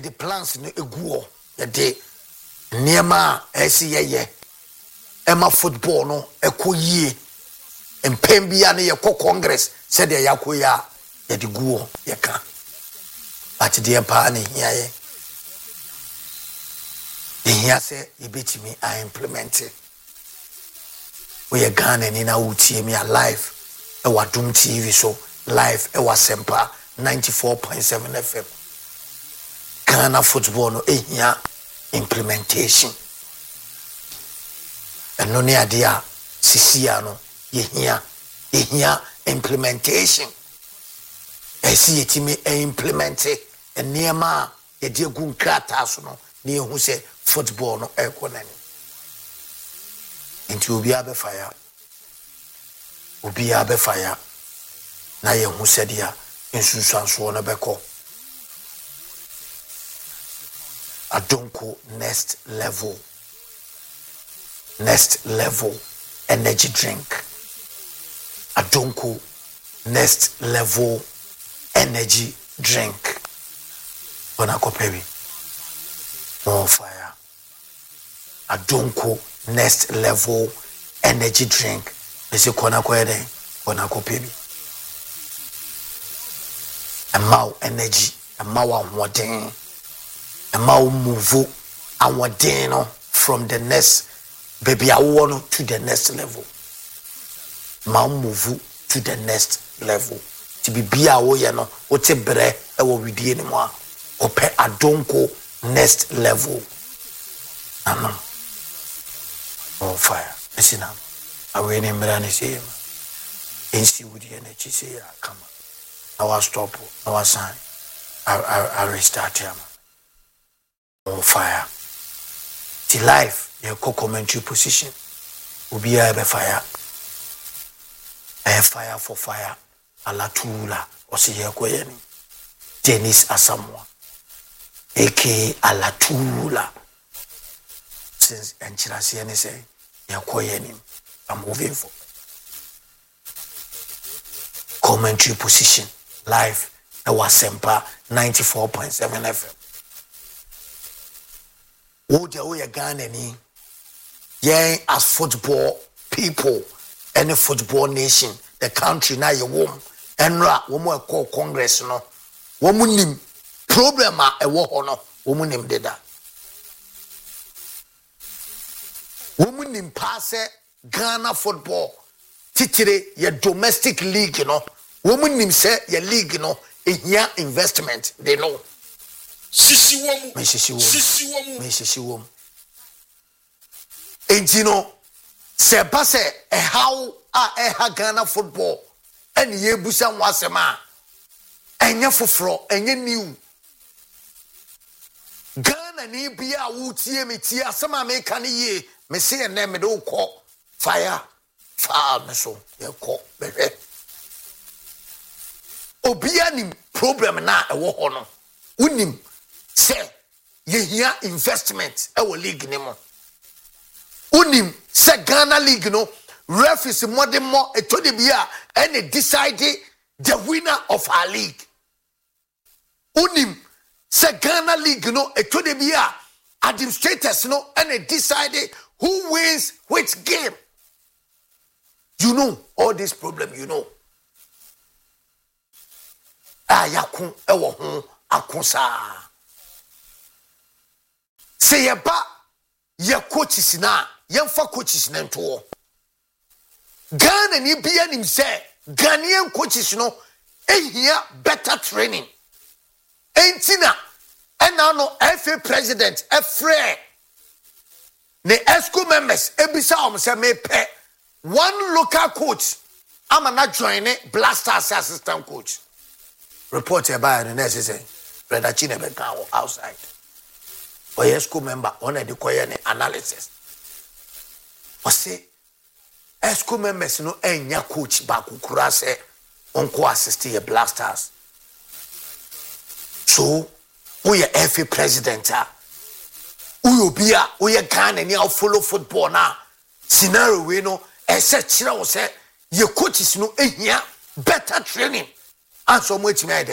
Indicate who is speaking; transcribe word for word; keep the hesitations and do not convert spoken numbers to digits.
Speaker 1: the plans no eguo ye de niema esi yeye ema football no ekoyie empembia ne ye ko congress said ye yakoya ye de guo ye ka but de pa ne hiaye the here say ye betimi I implement it we Ghana ni na utie me alive e wa Dum T V so live e wa Sempa ninety-four point seven F M Ghana football no e here implementation eno ne ade a sisia no ye here ye here implementation e si yetimi e implement e niema ye de gu nkrata so no ne hu se football no e ko nani into obi abe fire obi abe fire na ye hu se dia insusanso no beko Adonko next level next level energy drink Adonko next level energy drink bona ko pebi more fire Adonko next level energy drink ese kona ko eden bona ko pebi amount energy amount hoden amount move awodin no from the next baby awo to the next level ma move to the next level to be bia wo ye no wo te bre e wo widie ni mo a ope Adonko next level ama on fire listen now awe ni mra ni say ensi wudi energy say come I was stop I was sign I I, I restart him on fire the life your co-commentary position will be a fire a fire for fire alatula or see your query Dennis Asamoah aka alatula since and Chirasian say your query I'm moving for commentary position live I was Sempa ninety-four point seven F M wo de wo ye Ghana ni yen as football people any football nation the country na ye wom enra wo mo e congress no wo mu nim problem a e wo ho no wo mu nim deda wo mu nim pass Ghana football titire ye domestic league no wo mu nim se ye league no e hia investment they know
Speaker 2: sisi womu
Speaker 1: me sisi womu
Speaker 2: sisi womu
Speaker 1: me sisi womu entino se passe e how a e ha Ghana football ene ye busa nwasema enye foforo enye new Ghana ni bia wutie metie asema me kan ye me se ene me do ko fire fire me so ye ko behwe obia ni problem na e wo ho no unim say ye here investment e wo league ni mo unim say Ghana league no ref is more than more e to the bia and they decide the winner of our league unim say Ghana league no e to the bia administrators no and they decide who wins which game you know all this problem you know ayakun e wo ho akosa say ye ba ye coaches na ye fa coaches na nto Ghana ni bia nim say Ghanaian coaches no ehia better training entina ena no F A president efre ne esco members ebisa om say me pe one local coach am na join Blasters assistant coach report about the next say brother Chinebe outside or yes school member on the koyene analysis or say esco members no enya coach back kura say onko assist your Blasters so we are F A president ah we be a we are Ghana ni follow football na scenario we no e say kire wo say your coaches no ehia better training and so much me